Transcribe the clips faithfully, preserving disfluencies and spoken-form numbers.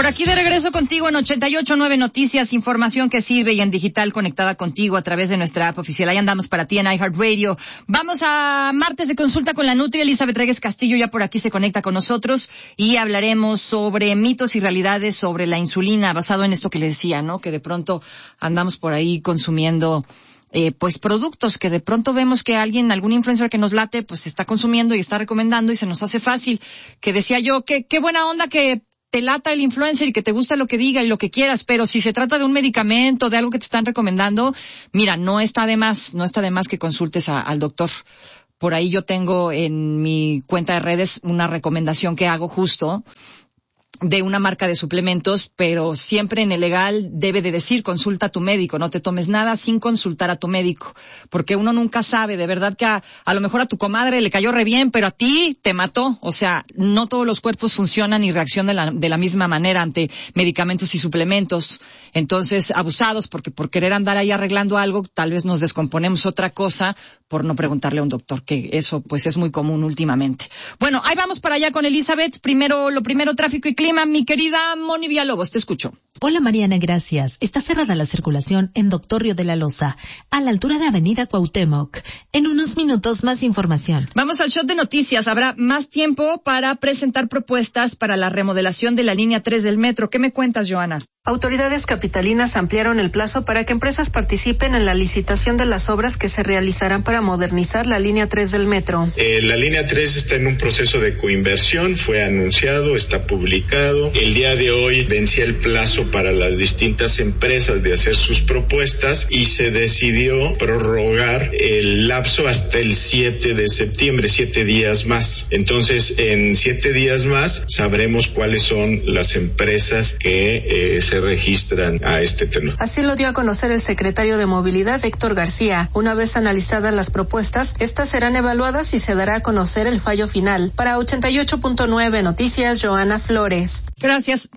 Por aquí de regreso contigo en ochenta y ocho punto nueve Noticias, información que sirve y en digital conectada contigo a través de nuestra app oficial. Ahí andamos para ti en iHeartRadio. Vamos a martes de consulta con la Nutri. Elizabeth Reyes Castillo ya por aquí se conecta con nosotros y hablaremos sobre mitos y realidades sobre la insulina, basado en esto que le decía, ¿no? Que de pronto andamos por ahí consumiendo Eh, pues productos que de pronto vemos que alguien, algún influencer que nos late, pues está consumiendo y está recomendando y se nos hace fácil. Que decía yo, que qué buena onda que te lata el influencer y que te gusta lo que diga y lo que quieras, pero si se trata de un medicamento, de algo que te están recomendando, mira, no está de más, no está de más que consultes a, al doctor. Por ahí yo tengo en mi cuenta de redes una recomendación que hago justo de una marca de suplementos, pero siempre en el legal debe de decir consulta a tu médico, no te tomes nada sin consultar a tu médico, porque uno nunca sabe, de verdad que a, a lo mejor a tu comadre le cayó re bien, pero a ti te mató. O sea, no todos los cuerpos funcionan y reaccionan de la, de la misma manera ante medicamentos y suplementos. Entonces, abusados, porque por querer andar ahí arreglando algo, tal vez nos descomponemos otra cosa por no preguntarle a un doctor, que eso pues es muy común últimamente. Bueno, ahí vamos para allá con Elizabeth. Primero, lo primero, tráfico y clima. Mi querida Moni Villalobos, te escucho. Hola Mariana, gracias. Está cerrada la circulación en Doctor Río de la Loza, a la altura de Avenida Cuauhtémoc. En unos minutos más información. Vamos al shot de noticias. Habrá más tiempo para presentar propuestas para la remodelación de la línea tres del metro. ¿Qué me cuentas, Joana? Autoridades capitalinas ampliaron el plazo para que empresas participen en la licitación de las obras que se realizarán para modernizar la línea tres del metro. Eh, la línea tres está en un proceso de coinversión, fue anunciado, está publicado. El día de hoy vencía el plazo para las distintas empresas de hacer sus propuestas y se decidió prorrogar el lapso hasta el siete de septiembre, siete días más. Entonces, en siete días más sabremos cuáles son las empresas que eh, se registran a este tema. Así lo dio a conocer el secretario de Movilidad, Héctor García. Una vez analizadas las propuestas, estas serán evaluadas y se dará a conocer el fallo final. Para ochenta y ocho punto nueve Noticias, Joana Flores. Gracias.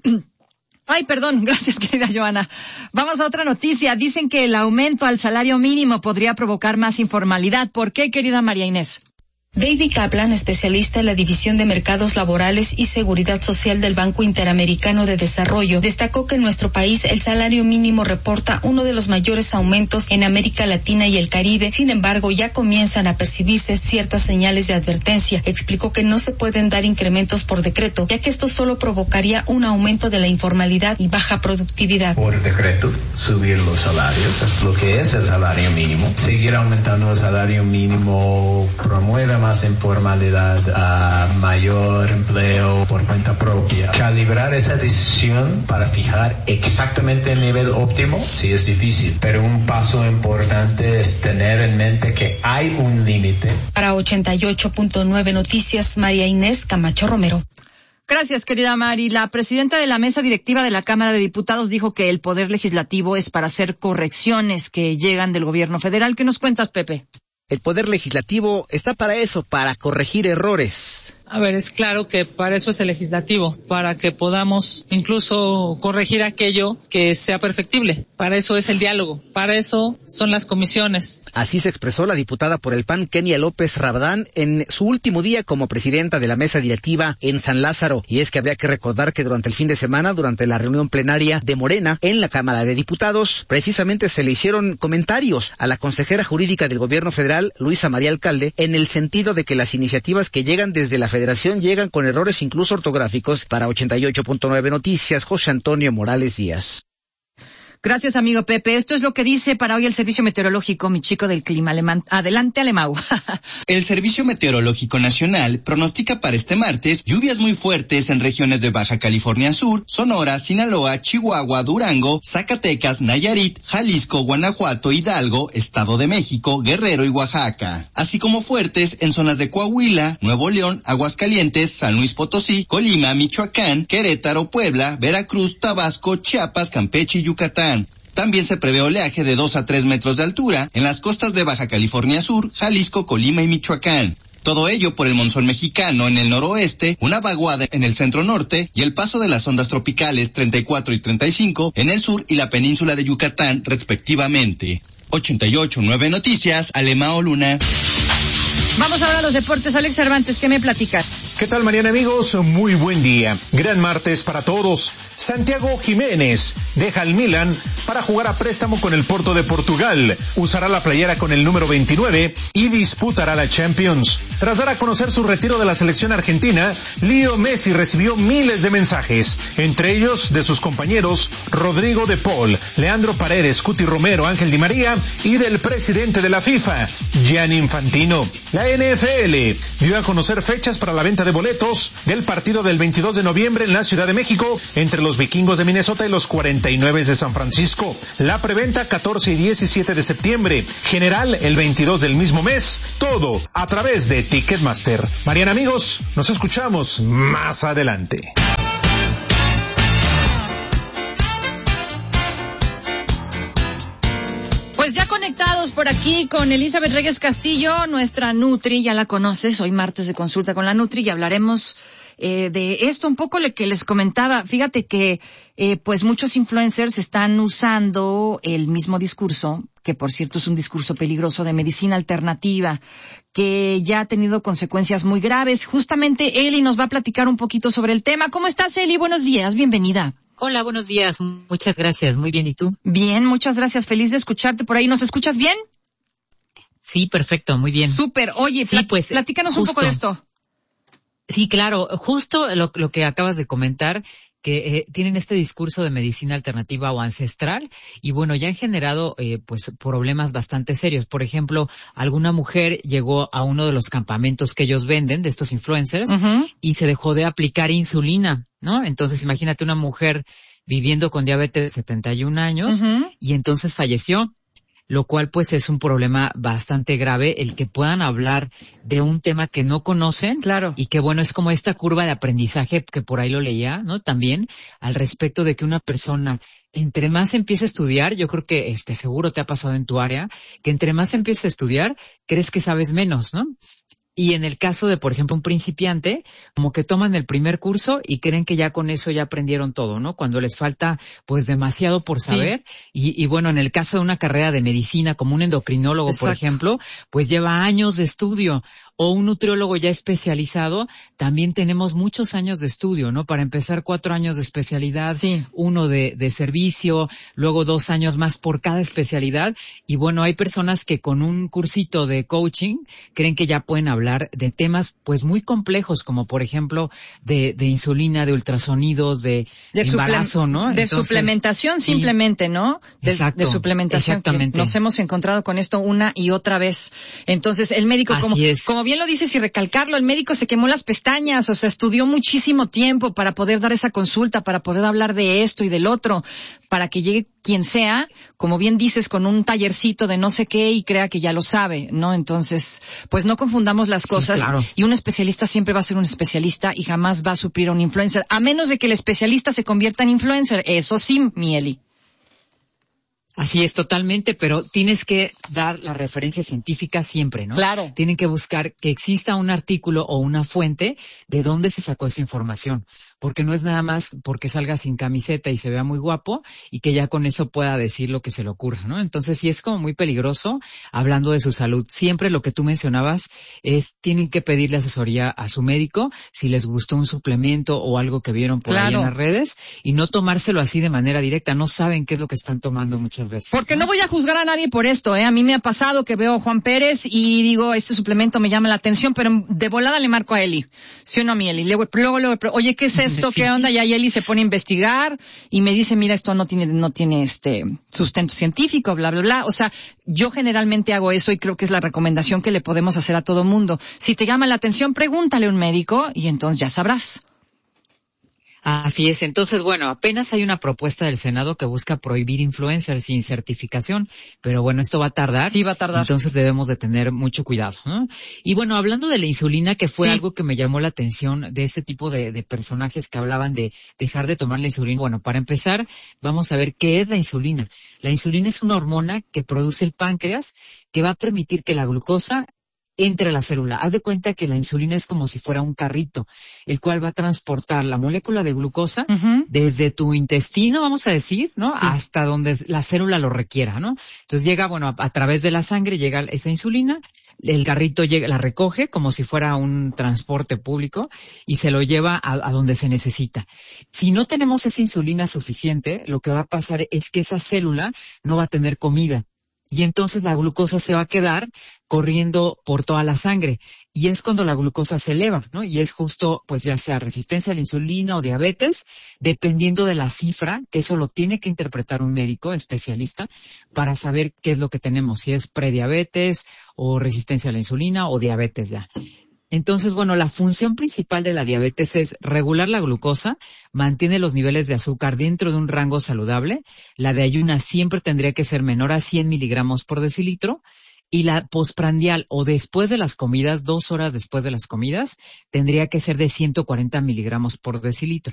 Ay, perdón, gracias querida Joana. Vamos a otra noticia. Dicen que el aumento al salario mínimo podría provocar más informalidad. ¿Por qué, querida María Inés? David Kaplan, especialista en la División de Mercados Laborales y Seguridad Social del Banco Interamericano de Desarrollo, destacó que en nuestro país el salario mínimo reporta uno de los mayores aumentos en América Latina y el Caribe. Sin embargo, ya comienzan a percibirse ciertas señales de advertencia. Explicó que no se pueden dar incrementos por decreto, ya que esto solo provocaría un aumento de la informalidad y baja productividad. Por decreto, subir los salarios, es lo que es el salario mínimo. Seguir aumentando el salario mínimo promueve más informalidad, a mayor empleo por cuenta propia. Calibrar esa decisión para fijar exactamente el nivel óptimo, sí es difícil, pero un paso importante es tener en mente que hay un límite. Para ochenta y ocho punto nueve Noticias, María Inés Camacho Romero. Gracias, querida Mari. La presidenta de la mesa directiva de la Cámara de Diputados dijo que el Poder Legislativo es para hacer correcciones que llegan del gobierno federal. ¿Qué nos cuentas, Pepe? El Poder Legislativo está para eso, para corregir errores. A ver, es claro que para eso es el legislativo, para que podamos incluso corregir aquello que sea perfectible. Para eso es el diálogo, para eso son las comisiones. Así se expresó la diputada por el P A N, Kenia López Rabadán, en su último día como presidenta de la mesa directiva en San Lázaro. Y es que habría que recordar que durante el fin de semana, durante la reunión plenaria de Morena en la Cámara de Diputados, precisamente se le hicieron comentarios a la consejera jurídica del gobierno federal, Luisa María Alcalde, en el sentido de que las iniciativas que llegan desde la Federación llegan con errores incluso ortográficos. Para ochenta y ocho punto nueve Noticias, José Antonio Morales Díaz. Gracias, amigo Pepe. Esto es lo que dice para hoy el Servicio Meteorológico, mi chico del clima alemán. Adelante, Alemão. El Servicio Meteorológico Nacional pronostica para este martes lluvias muy fuertes en regiones de Baja California Sur, Sonora, Sinaloa, Chihuahua, Durango, Zacatecas, Nayarit, Jalisco, Guanajuato, Hidalgo, Estado de México, Guerrero y Oaxaca, así como fuertes en zonas de Coahuila, Nuevo León, Aguascalientes, San Luis Potosí, Colima, Michoacán, Querétaro, Puebla, Veracruz, Tabasco, Chiapas, Campeche y Yucatán. También se prevé oleaje de dos a tres metros de altura en las costas de Baja California Sur, Jalisco, Colima y Michoacán. Todo ello por el monzón mexicano en el noroeste, una vaguada en el centro norte y el paso de las ondas tropicales treinta y cuatro y treinta y cinco en el sur y la península de Yucatán, respectivamente. ochenta y ocho punto nueve Noticias, Alemão Luna. Vamos ahora a los deportes. Alex Cervantes, ¿qué me platicas? ¿Qué tal, Mariana, amigos? Muy buen día. Gran martes para todos. Santiago Jiménez deja al Milan para jugar a préstamo con el Porto de Portugal. Usará la playera con el número veintinueve y disputará la Champions. Tras dar a conocer su retiro de la selección argentina, Leo Messi recibió miles de mensajes, entre ellos de sus compañeros Rodrigo de Paul, Leandro Paredes, Cuti Romero, Ángel Di María y del presidente de la FIFA, Gianni Infantino. La N F L dio a conocer fechas para la venta de boletos del partido del veintidós de noviembre en la Ciudad de México entre los Vikingos de Minnesota y los cuarenta y nueve de San Francisco. La preventa catorce y diecisiete de septiembre, general el veintidós del mismo mes, todo a través de Ticketmaster. Mariana, amigos, nos escuchamos más adelante. Pues ya conectados por aquí con Elizabeth Reyes Castillo, nuestra Nutri, ya la conoces, hoy martes de consulta con la Nutri y hablaremos eh, de esto un poco lo que les comentaba. Fíjate que eh, pues muchos influencers están usando el mismo discurso, que por cierto es un discurso peligroso de medicina alternativa, que ya ha tenido consecuencias muy graves. Justamente Eli nos va a platicar un poquito sobre el tema. ¿Cómo estás, Eli? Buenos días, bienvenida. Hola, buenos días. Muchas gracias. Muy bien. ¿Y tú? Bien, muchas gracias. Feliz de escucharte por ahí. ¿Nos escuchas bien? Sí, perfecto. Muy bien. Súper. Oye, sí, plat- pues, platícanos justo. un poco de esto. Sí, claro. Justo lo, lo que acabas de comentar, que eh, tienen este discurso de medicina alternativa o ancestral y bueno, ya han generado eh, pues problemas bastante serios. Por ejemplo, alguna mujer llegó a uno de los campamentos que ellos venden, de estos influencers, uh-huh. y se dejó de aplicar insulina, ¿no? Entonces imagínate una mujer viviendo con diabetes de setenta y un años uh-huh. y entonces falleció. Lo cual pues es un problema bastante grave el que puedan hablar de un tema que no conocen. Claro. Y que bueno, es como esta curva de aprendizaje que por ahí lo leía, ¿no? También al respecto de que una persona entre más empieza a estudiar, yo creo que este seguro te ha pasado en tu área, que entre más empiezas a estudiar, crees que sabes menos, ¿no? Y en el caso de, por ejemplo, un principiante, como que toman el primer curso y creen que ya con eso ya aprendieron todo, ¿no? Cuando les falta, pues, demasiado por saber. Sí. Y, y bueno, en el caso de una carrera de medicina, como un endocrinólogo, Exacto. por ejemplo, pues lleva años de estudio. O un nutriólogo ya especializado, también tenemos muchos años de estudio, ¿no? Para empezar, cuatro años de especialidad, sí. uno de, de servicio, luego dos años más por cada especialidad. Y bueno, hay personas que con un cursito de coaching creen que ya pueden hablar de temas, pues, muy complejos, como por ejemplo, de, de insulina, de ultrasonidos, de, de embarazo, suple- ¿no? De Entonces, suplementación sí. simplemente, ¿no? De, Exacto, de suplementación. Exactamente. Nos hemos encontrado con esto una y otra vez. Entonces, el médico, Así como, es. como bien lo dices y recalcarlo, el médico se quemó las pestañas, o sea, estudió muchísimo tiempo para poder dar esa consulta, para poder hablar de esto y del otro, para que llegue quien sea, como bien dices, con un tallercito de no sé qué y crea que ya lo sabe, ¿no? Entonces, pues no confundamos las cosas. Sí, claro. Y un especialista siempre va a ser un especialista y jamás va a suplir a un influencer, a menos de que el especialista se convierta en influencer. Eso sí, mi Eli. Así es, totalmente, pero tienes que dar la referencia científica siempre, ¿no? Claro. Tienen que buscar que exista un artículo o una fuente de dónde se sacó esa información, porque no es nada más porque salga sin camiseta y se vea muy guapo y que ya con eso pueda decir lo que se le ocurra, ¿no? Entonces sí es como muy peligroso hablando de su salud. Siempre lo que tú mencionabas es, tienen que pedirle asesoría a su médico si les gustó un suplemento o algo que vieron por claro. ahí en las redes y no tomárselo así de manera directa. No saben qué es lo que están tomando muchas veces. Porque no voy a juzgar a nadie por esto, ¿eh? A mí me ha pasado que veo a Juan Pérez y digo, este suplemento me llama la atención, pero de volada le marco a Eli. ¿Sí o no a mi Eli? Luego, luego, luego, oye, ¿qué es esto? Sí. ¿Qué onda? Y ahí Eli se pone a investigar y me dice, mira, esto no tiene, no tiene este sustento científico, bla, bla, bla. O sea, yo generalmente hago eso y creo que es la recomendación que le podemos hacer a todo mundo. Si te llama la atención, pregúntale a un médico y entonces ya sabrás. Así es. Entonces, bueno, apenas hay una propuesta del Senado que busca prohibir influencers sin certificación, pero bueno, esto va a tardar. Sí, va a tardar. Entonces debemos de tener mucho cuidado, ¿no? Y bueno, hablando de la insulina, que fue sí. algo que me llamó la atención de ese tipo de, de personajes que hablaban de dejar de tomar la insulina. Bueno, para empezar, vamos a ver qué es la insulina. La insulina es una hormona que produce el páncreas que va a permitir que la glucosa entre la célula. Haz de cuenta que la insulina es como si fuera un carrito, el cual va a transportar la molécula de glucosa uh-huh. desde tu intestino, vamos a decir, ¿no? Sí. Hasta donde la célula lo requiera, ¿no? Entonces llega, bueno, a, a través de la sangre llega esa insulina, el carrito llega, la recoge como si fuera un transporte público y se lo lleva a, a donde se necesita. Si no tenemos esa insulina suficiente, lo que va a pasar es que esa célula no va a tener comida. Y entonces la glucosa se va a quedar corriendo por toda la sangre. Y es cuando la glucosa se eleva, ¿no? Y es justo, pues ya sea resistencia a la insulina o diabetes, dependiendo de la cifra, que eso lo tiene que interpretar un médico especialista para saber qué es lo que tenemos, si es prediabetes o resistencia a la insulina o diabetes ya. Entonces, bueno, la función principal de la diabetes es regular la glucosa, mantiene los niveles de azúcar dentro de un rango saludable. La de ayunas siempre tendría que ser menor a cien miligramos por decilitro. Y la postprandial o después de las comidas, dos horas después de las comidas, tendría que ser de ciento cuarenta miligramos por decilitro.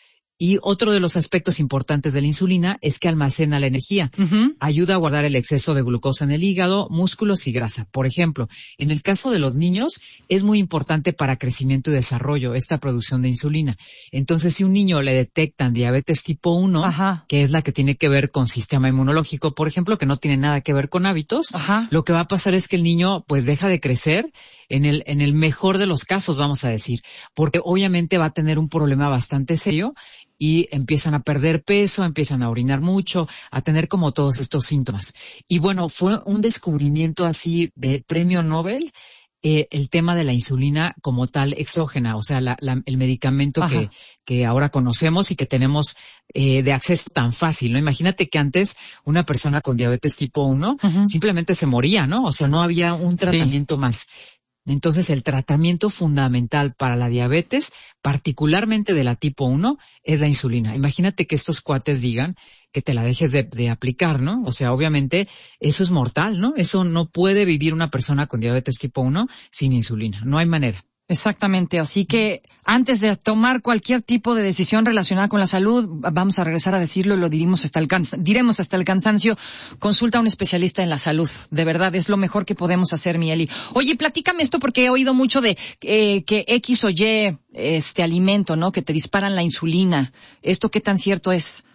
Y otro de los aspectos importantes de la insulina es que almacena la energía. Uh-huh. Ayuda a guardar el exceso de glucosa en el hígado, músculos y grasa. Por ejemplo, en el caso de los niños, es muy importante para crecimiento y desarrollo esta producción de insulina. Entonces, si a un niño le detectan diabetes tipo uno, Ajá. que es la que tiene que ver con sistema inmunológico, por ejemplo, que no tiene nada que ver con hábitos, Ajá. lo que va a pasar es que el niño pues deja de crecer en el, en el mejor de los casos, vamos a decir, porque obviamente va a tener un problema bastante serio y empiezan a perder peso, empiezan a orinar mucho, a tener como todos estos síntomas. Y bueno, fue un descubrimiento así de premio Nobel, eh, el tema de la insulina como tal exógena, o sea, la, la, el medicamento que, que ahora conocemos y que tenemos eh, de acceso tan fácil, ¿no? Imagínate que antes una persona con diabetes tipo uno uh-huh. simplemente se moría, ¿no? O sea, no había un tratamiento sí. más. Entonces, el tratamiento fundamental para la diabetes, particularmente de la tipo uno, es la insulina. Imagínate que estos cuates digan que te la dejes de, de aplicar, ¿no? O sea, obviamente, eso es mortal, ¿no? Eso no puede vivir una persona con diabetes tipo uno sin insulina. No hay manera. Exactamente, así que antes de tomar cualquier tipo de decisión relacionada con la salud, vamos a regresar a decirlo y lo diremos hasta el cansa- diremos hasta el cansancio, consulta a un especialista en la salud, de verdad, es lo mejor que podemos hacer, mi Eli. Oye, platícame esto porque he oído mucho de eh, que X o Y este alimento, ¿no? Que te disparan la insulina. ¿Esto qué tan cierto es?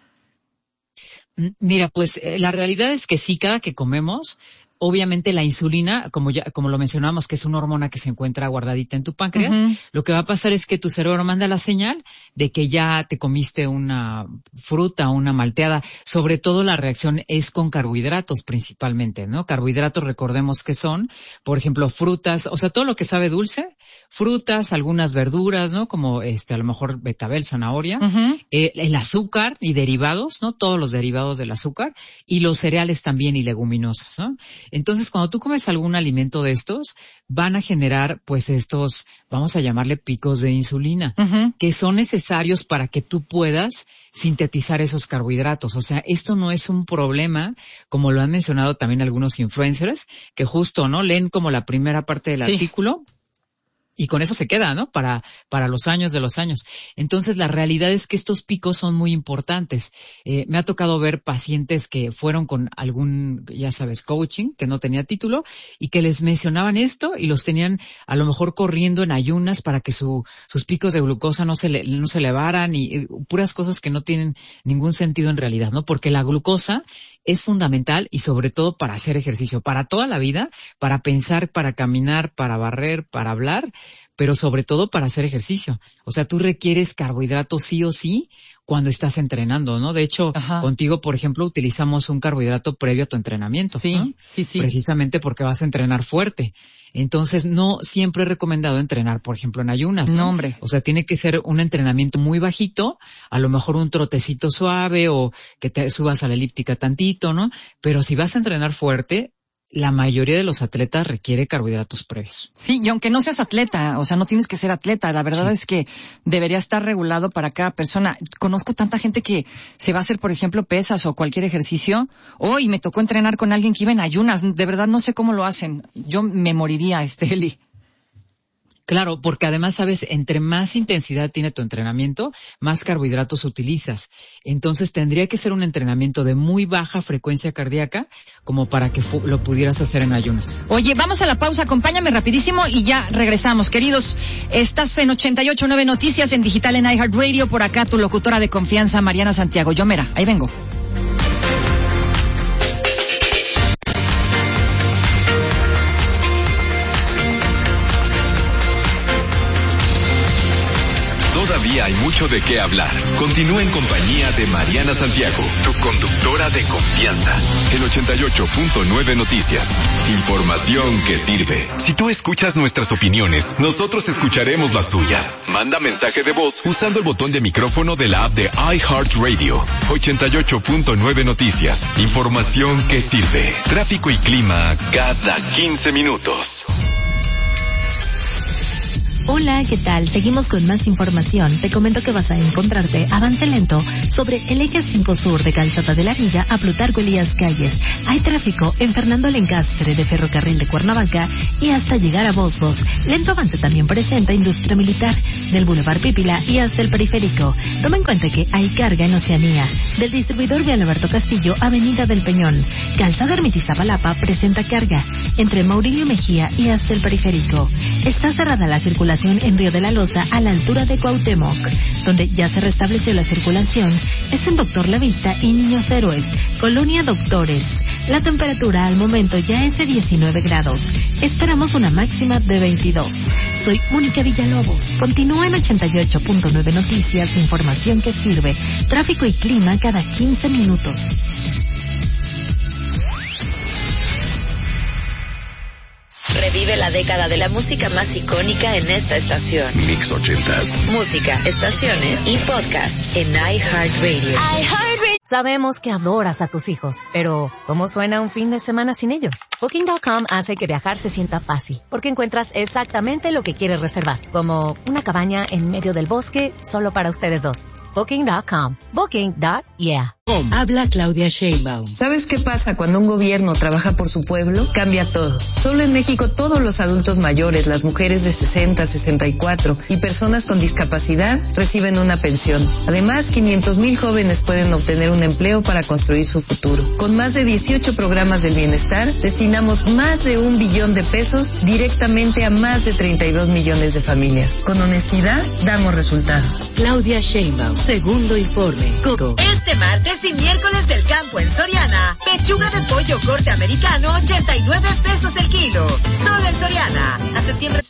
Mira, pues eh, la realidad es que sí, cada que comemos, obviamente la insulina, como ya, como lo mencionamos, que es una hormona que se encuentra guardadita en tu páncreas, uh-huh. lo que va a pasar es que tu cerebro manda la señal de que ya te comiste una fruta, una malteada. Sobre todo la reacción es con carbohidratos principalmente, ¿no? Carbohidratos, recordemos que son, por ejemplo, frutas, o sea, todo lo que sabe dulce, frutas, algunas verduras, ¿no? Como este, a lo mejor betabel, zanahoria, uh-huh. eh, el azúcar y derivados, ¿no? Todos los derivados del azúcar y los cereales también y leguminosas, ¿no? Entonces, cuando tú comes algún alimento de estos, van a generar, pues, estos, vamos a llamarle picos de insulina, uh-huh. que son necesarios para que tú puedas sintetizar esos carbohidratos. O sea, esto no es un problema, como lo han mencionado también algunos influencers, que justo, ¿no? Leen como la primera parte del sí. artículo. Y con eso se queda, ¿no? Para, para los años de los años. Entonces, la realidad es que estos picos son muy importantes. Eh, me ha tocado ver pacientes que fueron con algún, ya sabes, coaching, que no tenía título, y que les mencionaban esto y los tenían a lo mejor corriendo en ayunas para que su, sus picos de glucosa no se le, no se elevaran y, y puras cosas que no tienen ningún sentido en realidad, ¿no? Porque la glucosa es fundamental y sobre todo para hacer ejercicio, para toda la vida, para pensar, para caminar, para barrer, para hablar, pero sobre todo para hacer ejercicio. O sea, tú requieres carbohidratos sí o sí cuando estás entrenando, ¿no? De hecho, Ajá. contigo, por ejemplo, utilizamos un carbohidrato previo a tu entrenamiento. Sí, ¿no? sí, sí. Precisamente porque vas a entrenar fuerte. Entonces, no siempre he recomendado entrenar, por ejemplo, en ayunas, ¿no? No, hombre. O sea, tiene que ser un entrenamiento muy bajito, a lo mejor un trotecito suave o que te subas a la elíptica tantito, ¿no? Pero si vas a entrenar fuerte, la mayoría de los atletas requiere carbohidratos previos. Sí, y aunque no seas atleta, o sea, no tienes que ser atleta, la verdad sí. es que debería estar regulado para cada persona. Conozco tanta gente que se va a hacer, por ejemplo, pesas o cualquier ejercicio. Hoy oh, me tocó entrenar con alguien que iba en ayunas, de verdad no sé cómo lo hacen. Yo me moriría, este, Eli. Claro, porque además, sabes, entre más intensidad tiene tu entrenamiento, más carbohidratos utilizas. Entonces tendría que ser un entrenamiento de muy baja frecuencia cardíaca como para que fu- lo pudieras hacer en ayunas. Oye, vamos a la pausa, acompáñame rapidísimo y ya regresamos. Queridos, estás en ochenta y ocho punto nueve Noticias, en digital en iHeartRadio. Por acá tu locutora de confianza, Mariana Santiago. Yo, mira, ahí vengo. Todavía hay mucho de qué hablar. Continúa en compañía de Mariana Santiago, tu conductora de confianza, en ochenta y ocho punto nueve Noticias. Información que sirve. Si tú escuchas nuestras opiniones, nosotros escucharemos las tuyas. Manda mensaje de voz usando el botón de micrófono de la app de iHeartRadio. ochenta y ocho punto nueve Noticias. Información que sirve. Tráfico y clima cada quince minutos. Hola, ¿qué tal? Seguimos con más información. Te comento que vas a encontrarte avance lento sobre el eje cinco sur de Calzada de la Viga a Plutarco Elías Calles. Hay tráfico en Fernando Lencastre de Ferrocarril de Cuernavaca y hasta llegar a Bosbos. Lento avance también presenta Industria Militar del Boulevard Pípila y hasta el Periférico. Toma en cuenta que hay carga en Oceanía del distribuidor Vial Alberto Castillo, Avenida del Peñón. Calzada Ermita-Iztapalapa presenta carga entre Maurilio Mejía y hasta el Periférico. Está cerrada la circulación en Río de la Loza a la altura de Cuauhtémoc. Donde ya se restableció la circulación es en Doctor La Vista y Niños Héroes, Colonia Doctores. La temperatura al momento ya es de diecinueve grados. Esperamos una máxima de veintidós. Soy Mónica Villalobos. Continúa en ochenta y ocho punto nueve Noticias, información que sirve. Tráfico y clima cada quince minutos. Revive la década de la música más icónica en esta estación. Mix ochentas. Música, estaciones y podcast en iHeartRadio. iHeartRadio. Sabemos que adoras a tus hijos, pero ¿cómo suena un fin de semana sin ellos? Booking punto com hace que viajar se sienta fácil, porque encuentras exactamente lo que quieres reservar, como una cabaña en medio del bosque solo para ustedes dos. Booking punto com. Booking. Yeah. Habla Claudia Sheinbaum. ¿Sabes qué pasa cuando un gobierno trabaja por su pueblo? Cambia todo. Solo en México todos los adultos mayores, las mujeres de sesenta, sesenta y cuatro y personas con discapacidad reciben una pensión. Además, quinientos mil jóvenes pueden obtener un empleo para construir su futuro. Con más de dieciocho programas del bienestar, destinamos más de un billón de pesos directamente a más de treinta y dos millones de familias. Con honestidad, damos resultados. Claudia Sheinbaum, segundo informe. Coco. Este martes y miércoles del campo en Soriana, pechuga de pollo corte americano, ochenta y nueve pesos el kilo. Solo en Soriana. A septiembre.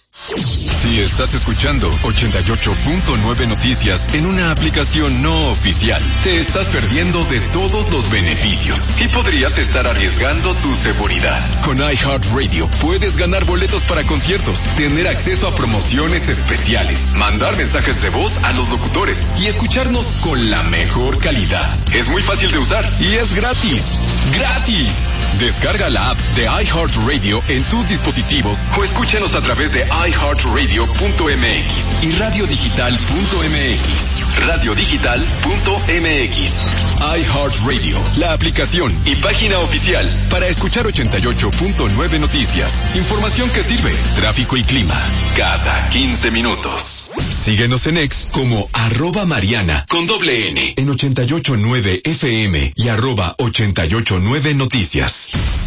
Si estás escuchando ochenta y ocho punto nueve Noticias en una aplicación no oficial, te estás perdiendo de todos los beneficios y podrías estar arriesgando tu seguridad. Con iHeartRadio puedes ganar boletos para conciertos, tener acceso a promociones especiales, mandar mensajes de voz a los locutores y escucharnos con la mejor calidad. Es muy fácil de usar y es gratis. ¡Gratis! Descarga la app de iHeartRadio en tus dispositivos o escúchanos a través de i heart radio punto m x y radio digital punto m x. radio digital punto m x. iHeartRadio, la aplicación y página oficial para escuchar ochenta y ocho punto nueve Noticias. Información que sirve. Tráfico y clima cada quince minutos. Síguenos en X como arroba Mariana con doble N en ochenta y ocho punto nueve F M y arroba ochenta y ocho punto nueve Noticias.